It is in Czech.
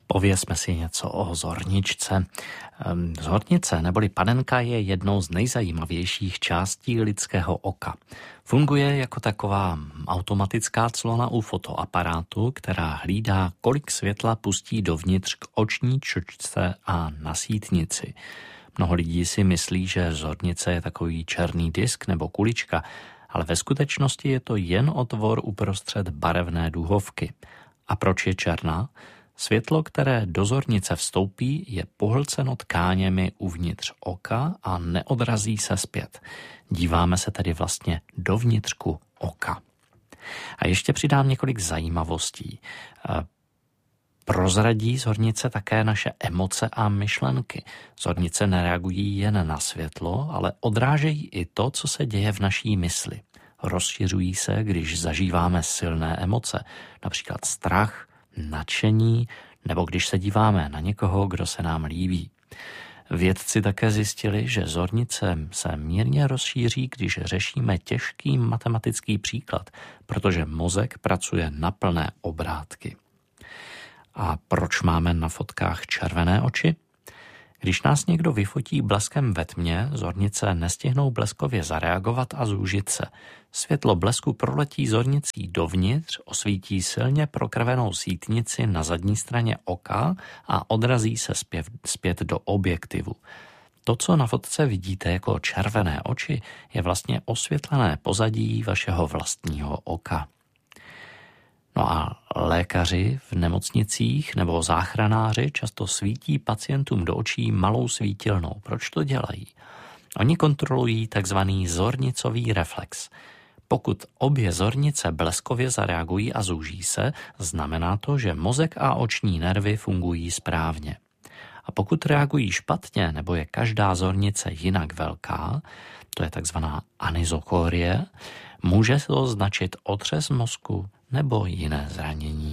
Povězme si něco o zorničce. Zornice neboli panenka je jednou z nejzajímavějších částí lidského oka. Funguje jako taková automatická clona u fotoaparátu, která hlídá, kolik světla pustí dovnitř k oční čočce a na sítnici. Mnoho lidí si myslí, že zornice je takový černý disk nebo kulička, ale ve skutečnosti je to jen otvor uprostřed barevné duhovky. A proč je černá? Světlo, které do zornice vstoupí, je pohlceno tkáněmi uvnitř oka a neodrazí se zpět. Díváme se tedy vlastně dovnitřku oka. A ještě přidám několik zajímavostí. Prozradí zornice také naše emoce a myšlenky. Zornice nereagují jen na světlo, ale odrážejí i to, co se děje v naší mysli. Rozšiřují se, když zažíváme silné emoce, například strach, nadšení, nebo když se díváme na někoho, kdo se nám líbí. Vědci také zjistili, že zornice se mírně rozšíří, když řešíme těžký matematický příklad, protože mozek pracuje na plné obrátky. A proč máme na fotkách červené oči? Když nás někdo vyfotí bleskem ve tmě, zornice nestihnou bleskově zareagovat a zúžit se. Světlo blesku proletí zornicí dovnitř, osvítí silně prokrvenou sítnici na zadní straně oka a odrazí se zpět do objektivu. To, co na fotce vidíte jako červené oči, je vlastně osvětlené pozadí vašeho vlastního oka. No a lékaři v nemocnicích nebo záchranáři často svítí pacientům do očí malou svítilnou. Proč to dělají? Oni kontrolují takzvaný zornicový reflex. Pokud obě zornice bleskově zareagují a zúží se, znamená to, že mozek a oční nervy fungují správně. A pokud reagují špatně nebo je každá zornice jinak velká, to je takzvaná anizokorie, může to označit otřes mozku nebo jiné zranění.